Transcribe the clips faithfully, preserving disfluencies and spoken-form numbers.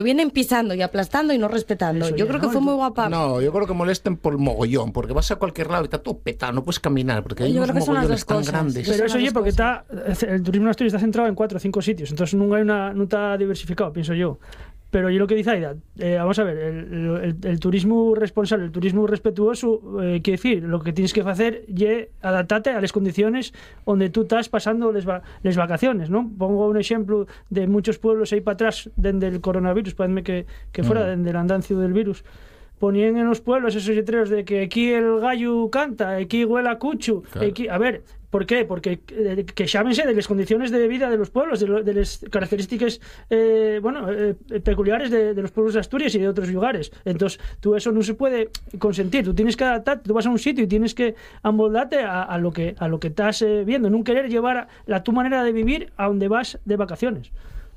Vienen pisando y aplastando y no respetando. Eso yo ya, creo que ¿no? fue muy guapa. No, yo creo que molesten por mogollón, porque vas a cualquier lado y está todo petado, no puedes caminar, porque hay yo unos creo que mogollones tan cosas. grandes. Pero eso oye, porque está, el turismo en Asturias está centrado en cuatro o cinco sitios, entonces nunca hay una, no está diversificado, pienso yo. Pero yo lo que dice Aida, eh, vamos a ver, el, el, el turismo responsable, el turismo respetuoso, eh, quiere decir, lo que tienes que hacer es adaptarte a las condiciones donde tú estás pasando las va, vacaciones, ¿no? Pongo un ejemplo de muchos pueblos ahí para atrás, desde el coronavirus, parece que, que fuera, mm. desde el andancio del virus. Ponían en los pueblos esos letreros de que aquí el gallo canta, aquí huele a cuchu, claro. aquí, a ver... ¿Por qué? Porque eh, que llámense de las condiciones de vida de los pueblos, de, lo, de las características eh, bueno, eh, peculiares de, de los pueblos de Asturias y de otros lugares. Entonces, tú eso no se puede consentir. Tú tienes que adaptarte, tú vas a un sitio y tienes que amoldarte a, a lo que a lo que estás eh, viendo. No querer llevar a, la tu manera de vivir a donde vas de vacaciones.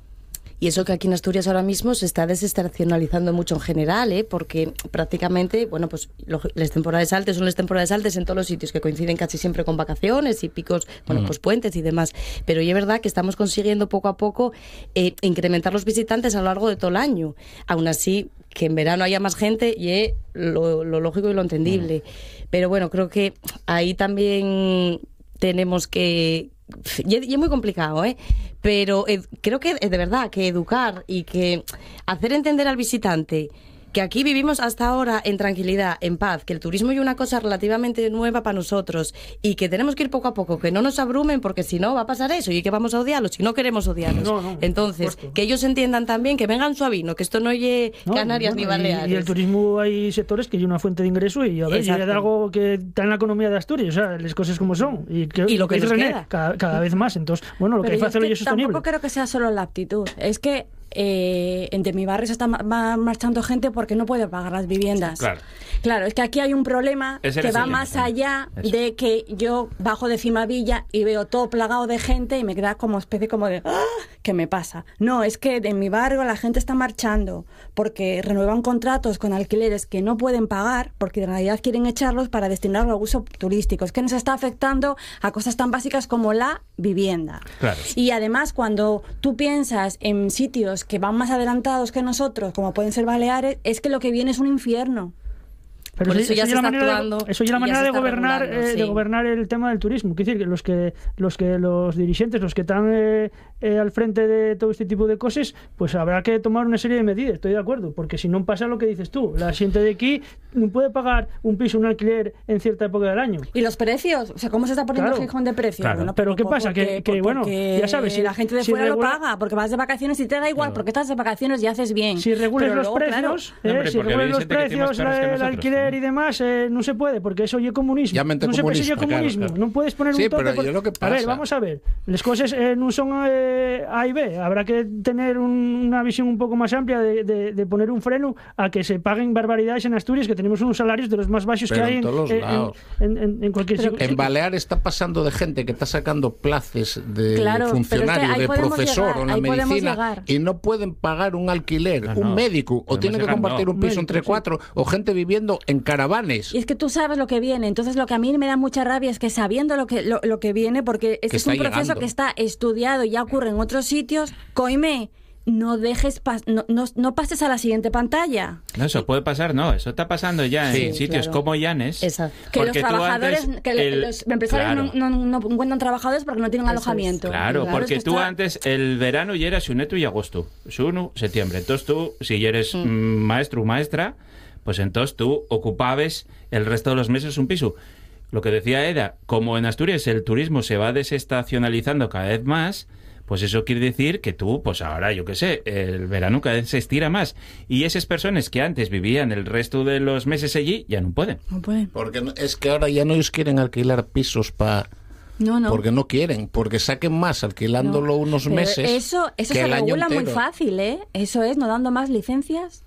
Y eso que aquí en Asturias ahora mismo se está desestacionalizando mucho en general, ¿eh? Porque prácticamente, bueno, pues lo, las temporadas altas son las temporadas altas en todos los sitios, que coinciden casi siempre con vacaciones y picos, bueno, uh-huh. pues puentes y demás. Pero y es verdad que estamos consiguiendo poco a poco eh, incrementar los visitantes a lo largo de todo el año. Aún así, que en verano haya más gente y es lo, lo lógico y lo entendible. Uh-huh. Pero bueno, creo que ahí también tenemos que... Y es muy complicado, ¿eh? Pero eh, creo que de verdad que educar y que hacer entender al visitante que aquí vivimos hasta ahora en tranquilidad, en paz, que el turismo es una cosa relativamente nueva para nosotros y que tenemos que ir poco a poco, que no nos abrumen, porque si no va a pasar eso y que vamos a odiarlos si no queremos odiarlos. No, no, entonces, que ellos entiendan también que vengan suavino, que esto no es no, Canarias no, ni Baleares. Y, y el turismo hay sectores que hay una fuente de ingreso y a ver, y hay algo que está en la economía de Asturias, o sea, las cosas como son. Y, que, y lo que, que nos René, queda. Cada, cada vez más. Entonces, bueno, lo Pero que hay que hacerlo es sostenible. Tampoco creo que sea solo la actitud, es que Eh, entre mi barrio se está ma- marchando gente porque no puede pagar las viviendas. Claro, claro es que aquí hay un problema Ese que va el más límite. allá Eso. de que yo bajo de Cimavilla y veo todo plagado de gente y me queda como especie como de ¡ah! ¿Qué me pasa? No, es que en mi barrio la gente está marchando porque renuevan contratos con alquileres que no pueden pagar porque en realidad quieren echarlos para destinarlo a uso turístico. Es que nos está afectando a cosas tan básicas como la vivienda. Claro. Y además cuando tú piensas en sitios que van más adelantados que nosotros, como pueden ser Baleares, es que lo que viene es un infierno. Pero Por eso, eso ya, ya se está actuando. De, eso ya es la manera de gobernar, eh, sí. de gobernar el tema del turismo. Quiero decir que los que los que los dirigentes, los que están eh, eh, al frente de todo este tipo de cosas, pues habrá que tomar una serie de medidas. Estoy de acuerdo, porque si no pasa lo que dices tú, la gente de aquí no puede pagar un piso, un alquiler en cierta época del año. ¿Y los precios? O sea, ¿cómo se está poniendo claro. el Gijón de precios? Claro. Bueno, pero, pero ¿qué pasa? Porque, que, que bueno, ya sabes, si la gente de si fuera regula... lo paga, porque vas de vacaciones y te da igual, claro. porque estás de vacaciones y haces bien. Si regules pero los luego, precios, claro. eh, no, hombre, si regules los precios, el alquiler y demás, eh, no se puede, porque eso es comunismo. Llámate no se persigue comunismo. Claro, claro. No puedes poner sí, un tope. Pero por... yo lo que pasa... A ver, vamos a ver. Las cosas eh, no son eh, A y B. Habrá que tener un, una visión un poco más amplia de, de, de poner un freno a que se paguen barbaridades en Asturias, que tenemos unos salarios de los más bajos pero que hay en, todos en, lados. En, en, en cualquier sitio. En Baleares está pasando de gente que está sacando plazas de claro, funcionario, es que de profesor llegar, o en la medicina y no pueden pagar un alquiler, no, no, un médico, o tienen que compartir no. un piso médico, entre cuatro, sí. o gente viviendo en caravanes. Y es que tú sabes lo que viene. Entonces lo que a mí me da mucha rabia es que sabiendo lo que lo, lo que viene, porque este es un proceso llegando. que está estudiado y ya ocurre en otros sitios, coime, no dejes pas, no, no, no pases a la siguiente pantalla. No, eso puede pasar, no, eso está pasando ya sí, en sitios claro. como Llanes. Exacto. Que los trabajadores, antes, que el, los empresarios claro. no, no, no encuentran trabajadores porque no tienen eso alojamiento. Es. Claro, claro, porque tú está... antes el verano ya era xuneto y agosto, xuno, septiembre. Entonces tú, si eres mm. maestro o maestra, pues entonces tú ocupabas el resto de los meses un piso. Lo que decía Eda, como en Asturias el turismo se va desestacionalizando cada vez más, pues eso quiere decir que tú, pues ahora, yo qué sé, el verano cada vez se estira más. Y esas personas que antes vivían el resto de los meses allí, ya no pueden. No pueden. Porque es que ahora ya no ellos quieren alquilar pisos para... No, no. Porque no quieren, porque saquen más alquilándolo no. unos Pero meses. Eso, eso que se el regula año muy fácil, ¿eh? Eso es, no dando más licencias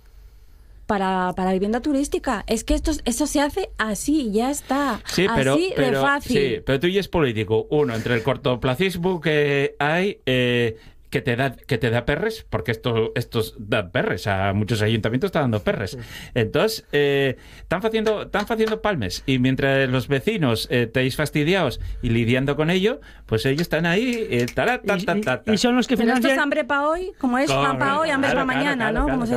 para, para vivienda turística. Es que esto, eso se hace así, ya está. Sí, pero, así pero, de fácil. Sí, pero tú ya es político. Uno, entre el cortoplacismo que hay, eh, que te da que te da perres, porque esto estos dan perres, a muchos ayuntamientos están dando perres. Entonces, eh, están haciendo están haciendo palmes, y mientras los vecinos eh, estáis fastidiados y lidiando con ello, pues ellos están ahí eh, tará, ta, ta, ta, ta. Y, y son los que Pero esto financian es hambre para hoy, como es pan para hoy, hambre Claro, para claro, mañana, claro, ¿no? claro, Como se